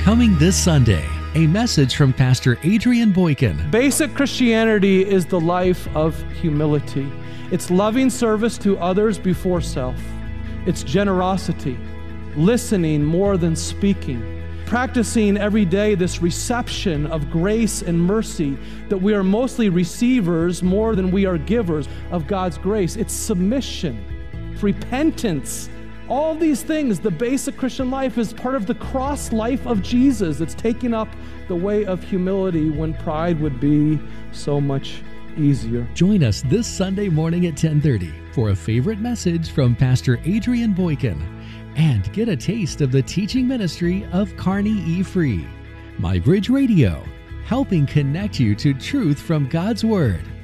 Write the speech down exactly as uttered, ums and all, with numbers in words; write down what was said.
Coming this Sunday, a message from Pastor Adrian Boykin. Basic Christianity is the life of humility. It's loving service to others before self. It's generosity, listening more than speaking, practicing every day this reception of grace and mercy, that we are mostly receivers more than we are givers of God's grace. It's submission, repentance. All these things, the basic Christian life is part of the cross life of Jesus. It's taking up the way of humility when pride would be so much easier. Join us this Sunday morning at ten thirty for a favorite message from Pastor Adrian Boykin, and get a taste of the teaching ministry of Carney E. Free. My Bridge Radio, helping connect you to truth from God's Word.